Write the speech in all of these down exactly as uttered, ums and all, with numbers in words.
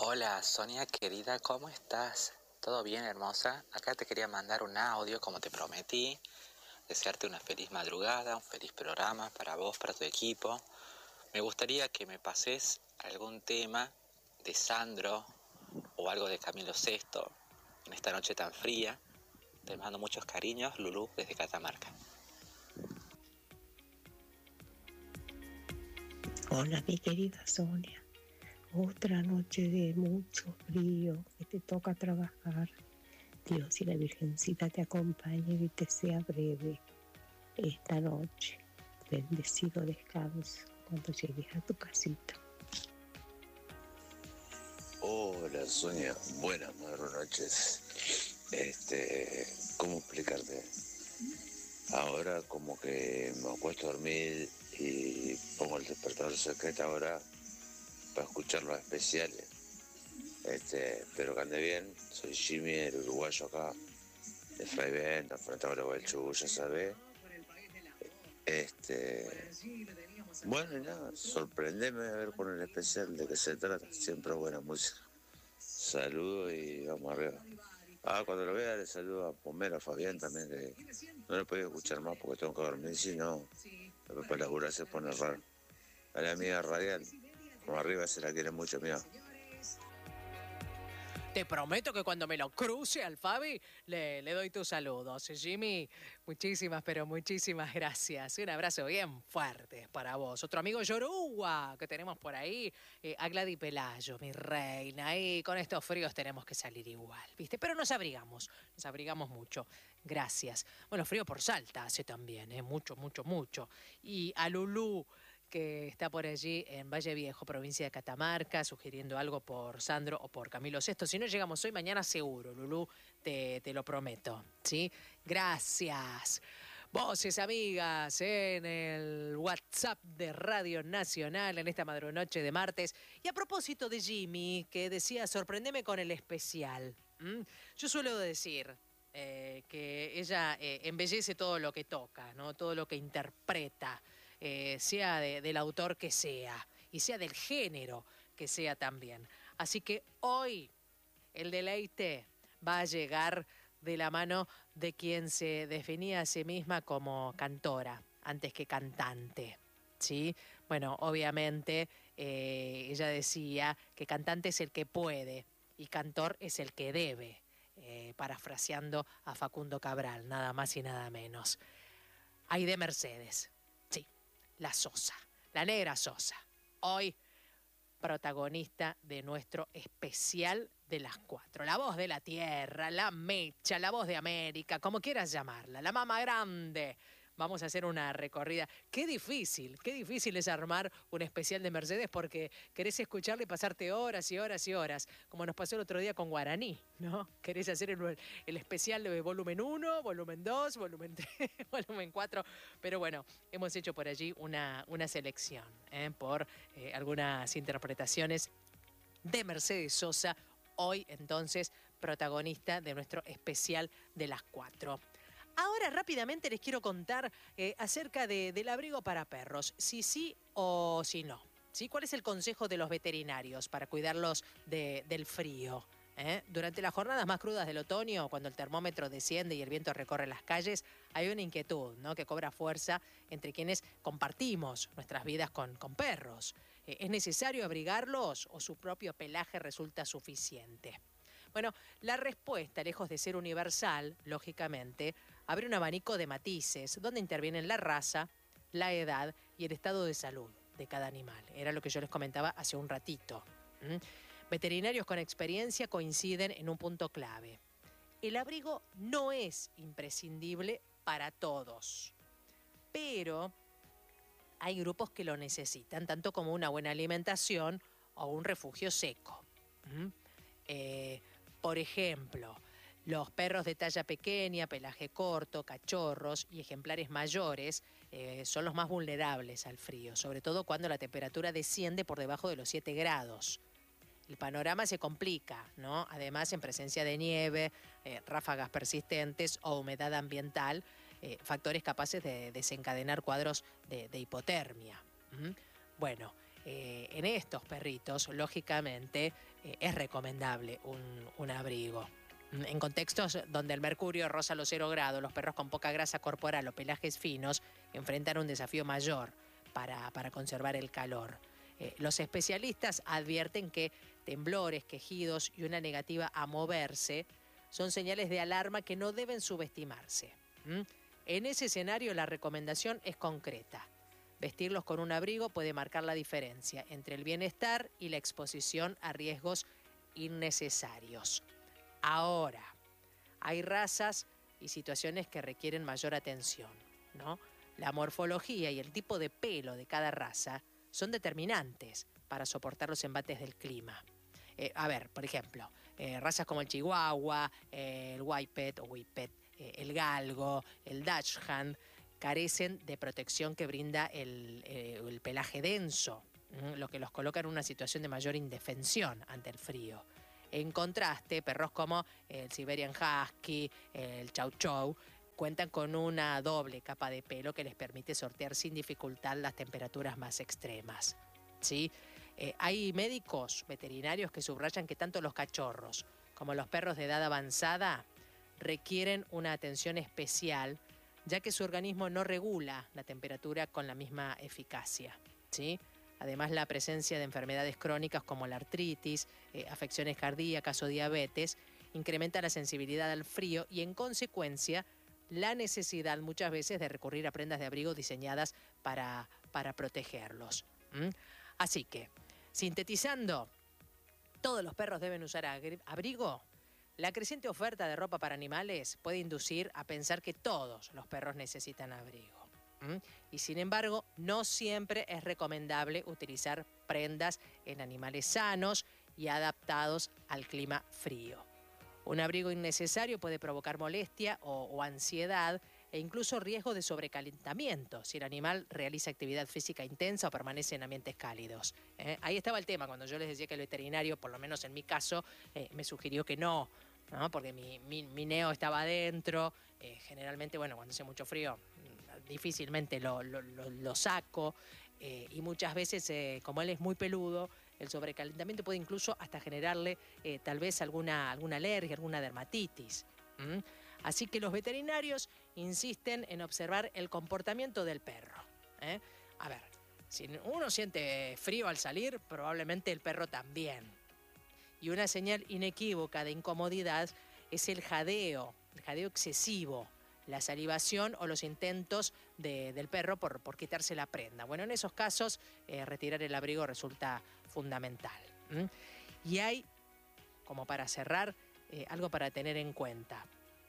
Hola Sonia querida, ¿cómo estás? ¿Todo bien, hermosa? Acá te quería mandar un audio como te prometí, desearte una feliz madrugada, un feliz programa para vos, para tu equipo. Me gustaría que me pases algún tema de Sandro o algo de Camilo Sesto en esta noche tan fría. Te mando muchos cariños, Lulú, desde Catamarca. Hola, mi querida Sonia. Otra noche de mucho frío, que te toca trabajar. Dios y la Virgencita te acompañen y te sea breve esta noche. Bendecido descanso cuando llegues a tu casita. Hola Sonia, buenas noches. Este, ¿cómo explicarte? Ahora como que me acuesto a dormir y pongo el despertador secreto ahora para escuchar los especiales. Este, espero que ande bien. Soy Jimmy, el uruguayo acá, de Fray Bento, frente a Gualeguaychú, ya sabés. Este, bueno, y nada, sorprendeme a ver con el especial de qué se trata. Siempre buena música. Saludos y vamos arriba. Ah, cuando lo vea le saludo a Pomero, a Fabián también, que no le he podido escuchar más porque tengo que dormir, si no, después para laburar se pone raro. A la amiga radial, como arriba se la quiere mucho, mía. Te prometo que cuando me lo cruce al Fabi, le, le doy tus saludos. Jimmy, muchísimas, pero muchísimas gracias. Un abrazo bien fuerte para vos. Otro amigo Yoruba que tenemos por ahí, eh, a Gladys Pelayo, mi reina. Y con estos fríos tenemos que salir igual, ¿viste? Pero nos abrigamos, nos abrigamos mucho. Gracias. Bueno, frío por Salta hace también, ¿eh? Mucho, mucho, mucho. Y a Lulú, que está por allí en Valle Viejo, provincia de Catamarca, sugiriendo algo por Sandro o por Camilo Sesto. Si no llegamos hoy, mañana seguro, Lulú, te, te lo prometo, ¿sí? Gracias. Voces amigas en el WhatsApp de Radio Nacional en esta madrunoche de martes. Y a propósito de Jimmy, que decía, sorprendeme con el especial. ¿Mm? Yo suelo decir eh, que ella eh, embellece todo lo que toca, ¿no? Todo lo que interpreta. Eh, sea de, del autor que sea, y sea del género que sea también. Así que hoy el deleite va a llegar de la mano de quien se definía a sí misma como cantora, antes que cantante, ¿sí? Bueno, obviamente eh, ella decía que cantante es el que puede y cantor es el que debe, eh, parafraseando a Facundo Cabral, nada más y nada menos. Aide Mercedes. La Sosa, la negra Sosa, hoy protagonista de nuestro especial de las cuatro. La voz de la tierra, la mecha, la voz de América, como quieras llamarla, la mama grande. Vamos a hacer una recorrida. Qué difícil, qué difícil es armar un especial de Mercedes porque querés escucharle y pasarte horas y horas y horas, como nos pasó el otro día con Guaraní, ¿no? Querés hacer el, el especial de volumen uno, volumen dos, volumen tres, volumen cuatro, pero bueno, hemos hecho por allí una, una selección ¿eh? por eh, algunas interpretaciones de Mercedes Sosa, hoy entonces protagonista de nuestro especial de las cuatro. Ahora rápidamente les quiero contar eh, acerca de, del abrigo para perros, si sí o si no. ¿Sí? ¿Cuál es el consejo de los veterinarios para cuidarlos de, del frío? ¿Eh? Durante las jornadas más crudas del otoño, cuando el termómetro desciende y el viento recorre las calles, hay una inquietud, ¿no? que cobra fuerza entre quienes compartimos nuestras vidas con, con perros. Eh, ¿Es necesario abrigarlos o su propio pelaje resulta suficiente? Bueno, la respuesta, lejos de ser universal, lógicamente, abre un abanico de matices donde intervienen la raza, la edad y el estado de salud de cada animal. Era lo que yo les comentaba hace un ratito. ¿Mm? Veterinarios con experiencia coinciden en un punto clave. El abrigo no es imprescindible para todos, pero hay grupos que lo necesitan, tanto como una buena alimentación o un refugio seco. ¿Mm? Eh, por ejemplo, los perros de talla pequeña, pelaje corto, cachorros y ejemplares mayores eh, son los más vulnerables al frío, sobre todo cuando la temperatura desciende por debajo de los siete grados. El panorama se complica, ¿no? Además, en presencia de nieve, eh, ráfagas persistentes o humedad ambiental, eh, factores capaces de desencadenar cuadros de, de hipotermia. ¿Mm? Bueno, eh, en estos perritos, lógicamente, eh, es recomendable un, un abrigo. En contextos donde el mercurio roza los cero grados, los perros con poca grasa corporal o pelajes finos enfrentan un desafío mayor para, para conservar el calor. Eh, los especialistas advierten que temblores, quejidos y una negativa a moverse son señales de alarma que no deben subestimarse. ¿Mm? En ese escenario la recomendación es concreta. Vestirlos con un abrigo puede marcar la diferencia entre el bienestar y la exposición a riesgos innecesarios. Ahora, hay razas y situaciones que requieren mayor atención, ¿no? La morfología y el tipo de pelo de cada raza son determinantes para soportar los embates del clima. Eh, a ver, por ejemplo, eh, razas como el Chihuahua, eh, el Whippet o Whippet, eh, el Galgo, el Dachshund, carecen de protección que brinda el, eh, el pelaje denso, ¿m? Lo que los coloca en una situación de mayor indefensión ante el frío. En contraste, perros como el Siberian Husky, el Chow Chow, cuentan con una doble capa de pelo que les permite sortear sin dificultad las temperaturas más extremas, ¿sí? Eh, hay médicos veterinarios que subrayan que tanto los cachorros como los perros de edad avanzada requieren una atención especial, ya que su organismo no regula la temperatura con la misma eficacia, ¿sí? Además, la presencia de enfermedades crónicas como la artritis, eh, afecciones cardíacas o diabetes incrementa la sensibilidad al frío y, en consecuencia, la necesidad muchas veces de recurrir a prendas de abrigo diseñadas para, para protegerlos. ¿Mm? Así que, sintetizando, ¿todos los perros deben usar abrigo? La creciente oferta de ropa para animales puede inducir a pensar que todos los perros necesitan abrigo. ¿Mm? Y sin embargo, no siempre es recomendable utilizar prendas en animales sanos y adaptados al clima frío. Un abrigo innecesario puede provocar molestia o, o ansiedad e incluso riesgo de sobrecalentamiento si el animal realiza actividad física intensa o permanece en ambientes cálidos. ¿eh? Ahí estaba el tema, cuando yo les decía que el veterinario, por lo menos en mi caso, eh, me sugirió que no, ¿no? Porque mi, mi, mi neo estaba adentro, eh, generalmente, bueno, cuando hace mucho frío, difícilmente lo, lo, lo, lo saco, eh, y muchas veces, eh, como él es muy peludo, el sobrecalentamiento puede incluso hasta generarle eh, tal vez alguna, alguna alergia, alguna dermatitis. ¿Mm? Así que los veterinarios insisten en observar el comportamiento del perro. ¿eh? A ver, si uno siente frío al salir, probablemente el perro también. Y una señal inequívoca de incomodidad es el jadeo, el jadeo excesivo, la salivación o los intentos de, del perro por, por quitarse la prenda. Bueno, en esos casos, eh, retirar el abrigo resulta fundamental. ¿Mm? Y hay, como para cerrar, eh, algo para tener en cuenta.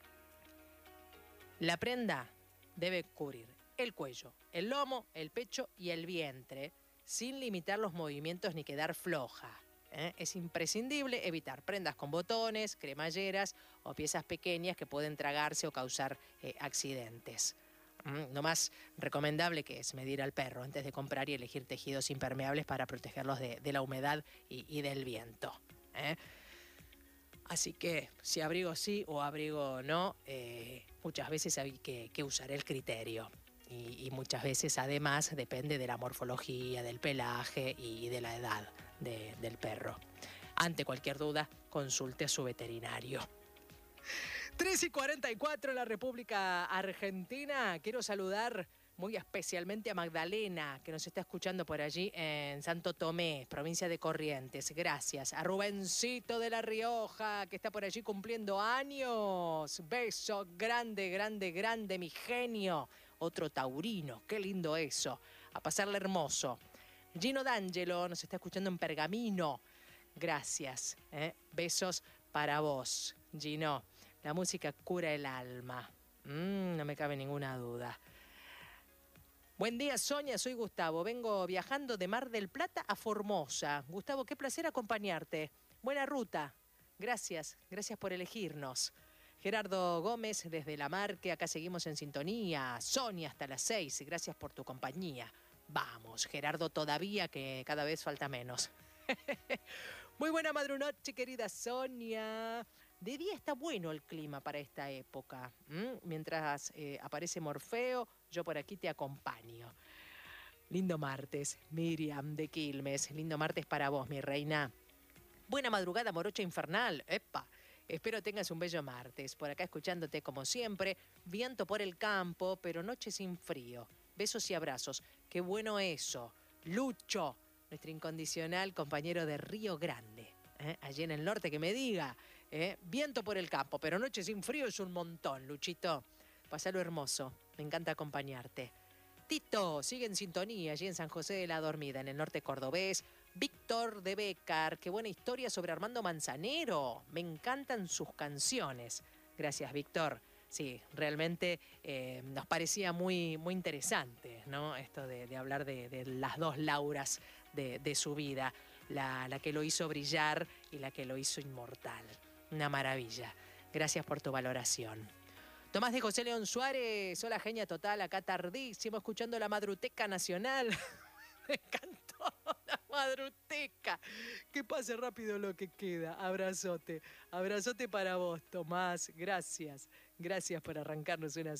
La prenda debe cubrir el cuello, el lomo, el pecho y el vientre, sin limitar los movimientos ni quedar floja. ¿eh? Es imprescindible evitar prendas con botones, cremalleras o piezas pequeñas que pueden tragarse o causar eh, accidentes. ¿Mm? Lo más recomendable que es medir al perro antes de comprar y elegir tejidos impermeables para protegerlos de, de la humedad y, y del viento. ¿eh? Así que si abrigo sí o abrigo no, eh, muchas veces hay que, que usar el criterio. Y, y muchas veces además depende de la morfología, del pelaje y de la edad de, del perro. Ante cualquier duda, consulte a su veterinario. tres y cuarenta y cuatro en la República Argentina. Quiero saludar muy especialmente a Magdalena, que nos está escuchando por allí en Santo Tomé, provincia de Corrientes. Gracias. A Rubencito de La Rioja, que está por allí cumpliendo años. Beso grande, grande, grande, mi genio. Otro taurino, qué lindo eso. A pasarle hermoso. Gino D'Angelo nos está escuchando en Pergamino. Gracias. ¿eh? Besos para vos, Gino. La música cura el alma. Mm, no me cabe ninguna duda. Buen día, Sonia. Soy Gustavo. Vengo viajando de Mar del Plata a Formosa. Gustavo, qué placer acompañarte. Buena ruta. Gracias. Gracias por elegirnos. Gerardo Gómez desde La Marque. Acá seguimos en sintonía. Sonia hasta las seis. Gracias por tu compañía. Vamos, Gerardo, todavía que cada vez falta menos. Muy buena madrunoche, querida Sonia. De día está bueno el clima para esta época. ¿Mm? Mientras eh, aparece Morfeo, yo por aquí te acompaño. Lindo martes, Miriam de Quilmes. Lindo martes para vos, mi reina. Buena madrugada, morocha infernal. Epa. Espero tengas un bello martes. Por acá escuchándote como siempre. Viento por el campo, pero noche sin frío. Besos y abrazos. Qué bueno eso. Lucho, nuestro incondicional compañero de Río Grande. ¿eh? Allí en el norte, que me diga. ¿eh? Viento por el campo, pero noche sin frío es un montón, Luchito. Pasalo hermoso. Me encanta acompañarte. Tito, sigue en sintonía allí en San José de la Dormida, en el norte cordobés. Víctor de Becar, qué buena historia sobre Armando Manzanero. Me encantan sus canciones. Gracias, Víctor. Sí, realmente eh, nos parecía muy, muy interesante, ¿no? Esto de, de hablar de, de las dos Lauras de, de su vida. La, la que lo hizo brillar y la que lo hizo inmortal. Una maravilla. Gracias por tu valoración. Tomás de José León Suárez, hola genia total, acá tardísimo, escuchando la Madruteca Nacional. Me encantó la Madruteca. Que pase rápido lo que queda. Abrazote, abrazote para vos, Tomás. Gracias, gracias por arrancarnos una